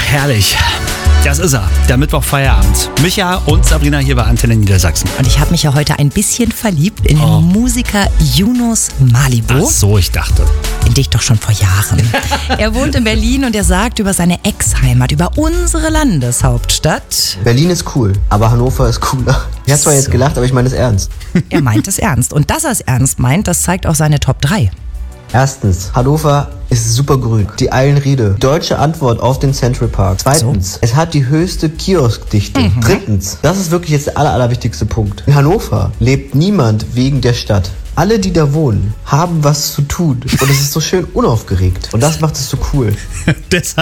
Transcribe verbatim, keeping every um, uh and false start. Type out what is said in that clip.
herrlich. Das ist er, der Mittwochfeierabend. Micha und Sabrina hier bei Antenne Niedersachsen. Und ich habe mich ja heute ein bisschen verliebt in Oh. den Musiker Yunus Malibu. Ach so, ich dachte. In dich doch schon vor Jahren. Er wohnt in Berlin und er sagt über seine Ex-Heimat, über unsere Landeshauptstadt. Berlin ist cool, aber Hannover ist cooler. Ich habe zwar jetzt So. gelacht, aber ich meine es ernst. Er meint es ernst. Und dass er es ernst meint, das zeigt auch seine Top drei. Erstens, Hannover ist super grün. Die Eilenriede. Deutsche Antwort auf den Central Park. Zweitens, es hat die höchste Kioskdichte. Drittens, das ist wirklich jetzt der aller, allerwichtigste Punkt. In Hannover lebt niemand wegen der Stadt. Alle, die da wohnen, haben was zu tun. Und es ist so schön unaufgeregt. Und das macht es so cool. Deshalb